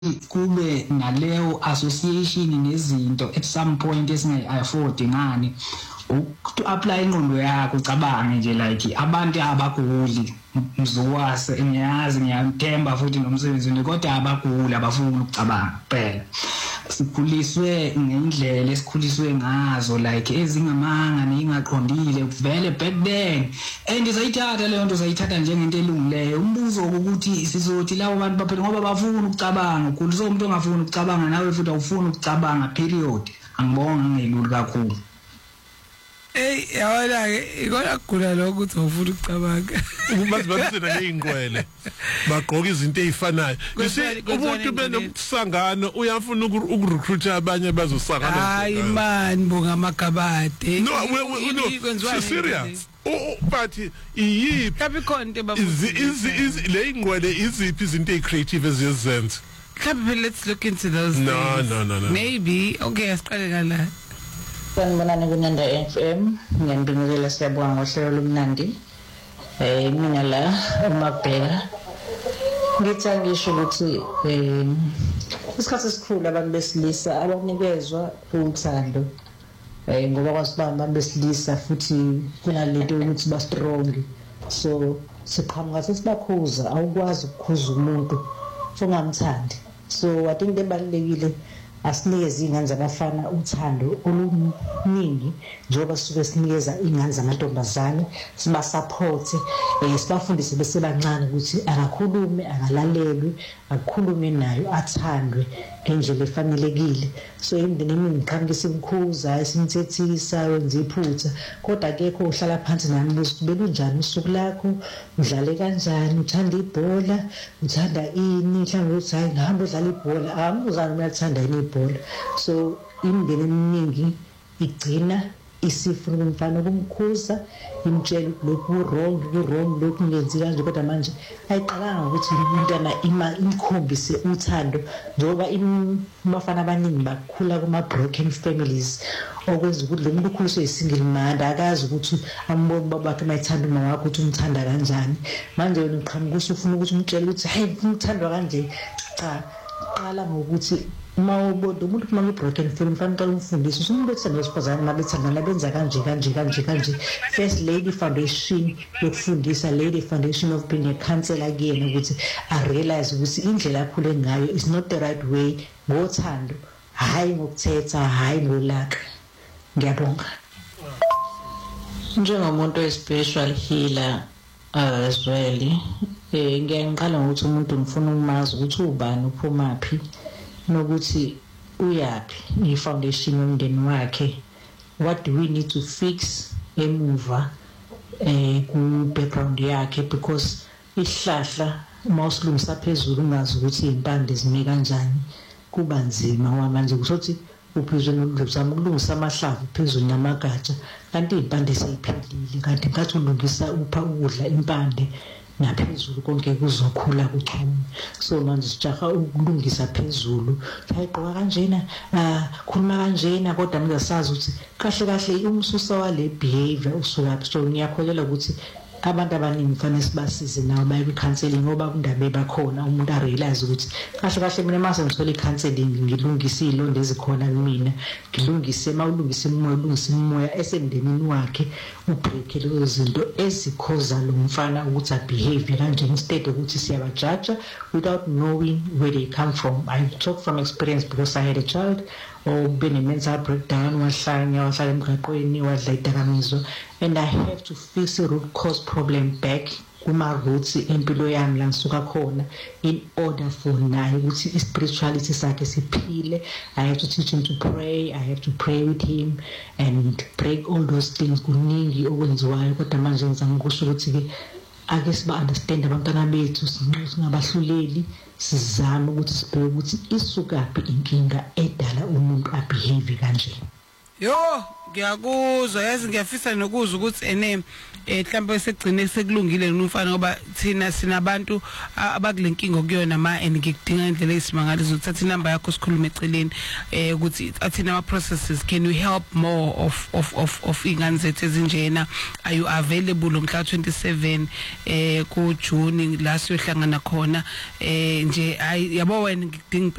kube naleyo association nezinto at some point esingayi-afford ngani uku-apply ingqondo yakho ucabange nje like abantu abaguli mzuwase ngiyazi ngiyamthemba futhi nomsebenzi kodwa abaguli abafuni ukucabanga kuphela sikhuliswe ngendlela esikhuliswe ngazo like ezingamanga ningaqondile vele back then and sayithatha leyo nto sayithatha njengento elungileyo umbuzo ukuthi sizothi labo bantu baphela ngoba bafuna ukucabanga ukhuliswe umuntu ongafuni ukucabanga nawe futhi awufuni ukucabanga period angibonga ngelulu kakhulu yawona ke ikona kugula lokho ukuthi awufuna ukucabanga umazi bakusena ngeyingqwele bagqoka izinto ezifanayo umuntu benomsangano uyafuna ukurecruit abanye bazosangana hayi man bonga makabade no serious but iyiphi konke is le ingqwele iziphi izinto ezicreative eziyenza let's look into those no maybe okay asiqale ngala Sanibonani kuNanda FM ngiyambingelela siyabonga ngohlelo lomnandi mina la uMabheka ngithi ngisho ukuthi isikhathi esikhulu abantu besilisa abanikezwa uthando ngoba kwasibamba besilisa futhi kunalento ukuthi ba strong so siqhamuka sesibakhuza awukwazi ukukhuza umuntu ungamthandi so I think ebalekile asinikeze ingane zabafana uthando oluningi njengoba sisuke sinikeza ingane zamantombazane siba support sibafundise besebancane ukuthi akakhulume akalalelwe akukhulume nayo athandwe ngendlela efanelekile so imindeni eminingi iqhamukisa imkhuza isimthethisa wenza iphutha kodwa akekho uhlala phansi nami ukuthi belunjani usuku lakho udlale kanjani uthanda ibhola uthanda ini mhlawumbe uthi hayi ngihamba udlala ibhola angizana uyathanda ini ibhola so imindeni eminingi igcina isifuna umfana ukumkhuza imtshela lokhu wrong lokhu ngenzi kanje kodwa manje ayiqalanga ukuthi umntana imkhombise uthando njengoba abafana abaningi bakhula kuma broken families okwenza ukuthi lo muntu ukhuliswe isingle mother akazi ukuthi amboni babakhe mayithanda uma wakho ukuthi umthanda kanjani manje wena uqhamuka usufuna ukuthi umtshele ukuthi hey umthandwa kanje cha qala ngokuthi mawubodo umuntu kuma broken family fanele umfundise umuntu othanda wesifazane mabethandana benza kanje first lady foundation yokufundisa lady foundation of being a counselor again ukuthi I realize ukuthi indlela akhule ngayo is not the right way ngothando hayi ngokuthetha hayi ngolaka ngiyabonga njengomuntu we-spiritual healer as well ngiyangiqala ngokuthi umuntu ngifuna ukumazi ukuthi ubani uphumaphi nokuthi uyapi i-foundation yomndeni wakhe what do we need to fix emuva ku-background yakhe because isihlahla uma usilungisa phezulu ungazi ukuthi iy'mpande zime kanjani kuba nzima ngoba manje kusothi uphezulu nokuzama ukulungisa amahlamvu phezulu namagatsha kanti iy'mpande seyiphelile kanti nkathi ulungisa upha ukudla impande naphezulu konke kuzokhula kuchuma so manje sijaha ukulungisa phezulu hayigqoka kanjena khuluma kanjena kodwa ngizasazi ukuthi kahle umsusa wale behavior usuka so ngiyakholela ukuthi abantu abaningi fanele sibasize nawo baye ku-counseling ngoba kundabe bakhona umuntu arealize ukuthi kahle mina mase ngithola i-counseling ngilungise iy'londa ezikhona kumina ngilungise mawulungise umoya ulungise umoya esemndenini wakhe ubreak lezo zinto ezikhoza lo mfana ukuthi abehave kanje instead ukuthi siyabajaja without knowing where they come from. I talk from experience because I had a child or been a mental breakdown wahlala emgaqweni wadla idakamizwa and I have to fix the root cause problem back kuma roots empilo yami la ngisuka khona in order for naye ukuthi spirituality sakhe siphile. I have to teach him to pray, I have to pray with him and break all those things kuningi okwenziwayo kodwa manje ngizama ukusho ukuthi ke ake siba understand abantwana bethu singabahluleli sizama ukuthi sibheke ukuthi isukaphi inkinga edala umuntu abehave kanje. Yo ngiyakuzwa yazi ngiyafisa nokuzwa ukuthi mhlambe segcine sekulungile ngumfana ngoba thina sinabantu abakulenkinga okuyona and ngikudinga indlela esimangaliso uthatha inamba yakho sikhulume eceleni ukuthi athina ama processes can we help more of ingane zethu ezinjena are you available umhla 27 ku June la siyohlangana khona nje yabo wena ngidinga